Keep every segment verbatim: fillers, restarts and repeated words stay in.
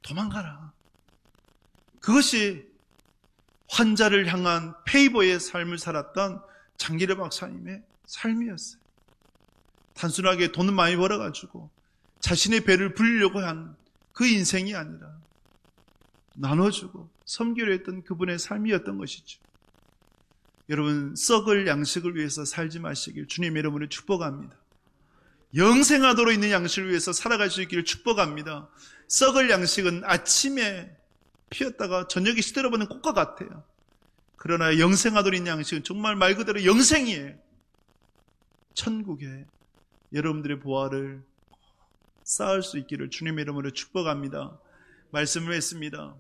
도망가라. 그것이 환자를 향한 페이버의 삶을 살았던 장기려 박사님의 삶이었어요. 단순하게 돈을 많이 벌어가지고 자신의 배를 불리려고 한 그 인생이 아니라 나눠주고 섬기려 했던 그분의 삶이었던 것이죠. 여러분, 썩을 양식을 위해서 살지 마시길 주님의 이름으로 축복합니다. 영생하도록 있는 양식을 위해서 살아갈 수 있기를 축복합니다. 썩을 양식은 아침에 피었다가 저녁에 시들어버리는 꽃과 같아요. 그러나 영생하도록 있는 양식은 정말 말 그대로 영생이에요. 천국에 여러분들의 보화를 쌓을 수 있기를 주님의 이름으로 축복합니다. 말씀을 했습니다.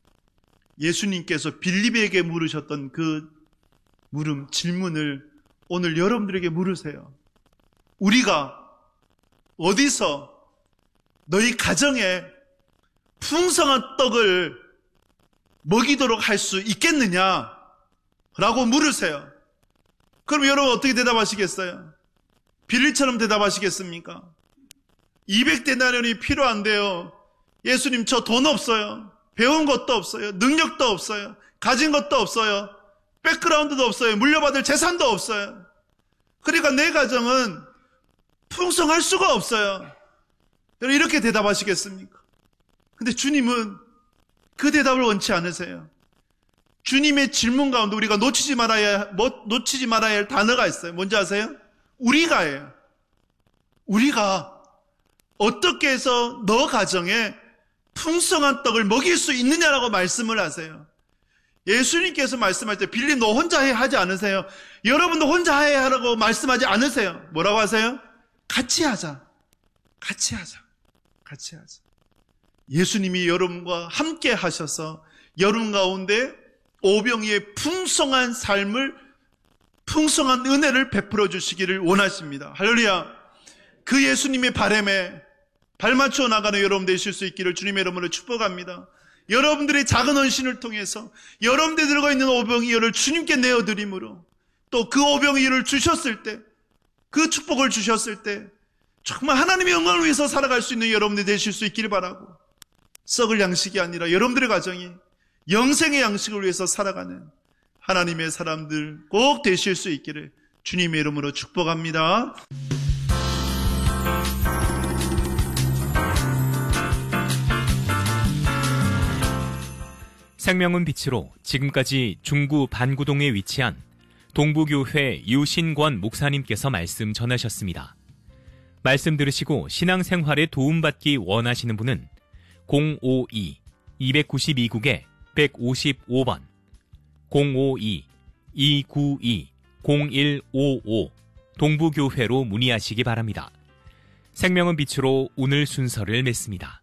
예수님께서 빌립에게 물으셨던 그 물음, 질문을 오늘 여러분들에게 물으세요. 우리가 어디서 너희 가정에 풍성한 떡을 먹이도록 할 수 있겠느냐? 라고 물으세요. 그럼 여러분 어떻게 대답하시겠어요? 빌립처럼 대답하시겠습니까? 이백 데나리온이 필요한데요. 예수님, 저 돈 없어요. 배운 것도 없어요. 능력도 없어요. 가진 것도 없어요. 백그라운드도 없어요. 물려받을 재산도 없어요. 그러니까 내 가정은 풍성할 수가 없어요. 여러분 이렇게 대답하시겠습니까? 근데 주님은 그 대답을 원치 않으세요. 주님의 질문 가운데 우리가 놓치지 말아야, 놓치지 말아야 할 단어가 있어요. 뭔지 아세요? 우리가예요. 우리가 어떻게 해서 너 가정에 풍성한 떡을 먹일 수 있느냐라고 말씀을 하세요. 예수님께서 말씀할 때 빌립 너 혼자 해 하지 않으세요. 여러분도 혼자 해 하라고 말씀하지 않으세요. 뭐라고 하세요? 같이 하자. 같이 하자. 같이 하자. 예수님이 여러분과 함께 하셔서 여러분 가운데 오병이의 풍성한 삶을, 풍성한 은혜를 베풀어 주시기를 원하십니다. 할렐루야. 그 예수님의 바람에 발맞춰 나가는 여러분 되실 수 있기를 주님의 이름으로 축복합니다. 여러분들의 작은 헌신을 통해서 여러분들이 들고 있는 오병이어를 주님께 내어드림으로 또 그 오병이어를 주셨을 때, 그 축복을 주셨을 때 정말 하나님의 영광을 위해서 살아갈 수 있는 여러분들이 되실 수 있기를 바라고, 썩을 양식이 아니라 여러분들의 가정이 영생의 양식을 위해서 살아가는 하나님의 사람들 꼭 되실 수 있기를 주님의 이름으로 축복합니다. 생명은 빛으로 지금까지 중구 반구동에 위치한 동부교회 유신권 목사님께서 말씀 전하셨습니다. 말씀 들으시고 신앙생활에 도움받기 원하시는 분은 공오이 이구이 국에 백오십오 번, 공오이 이구이 공일오오 동부교회로 문의하시기 바랍니다. 생명은 빛으로 오늘 순서를 맺습니다.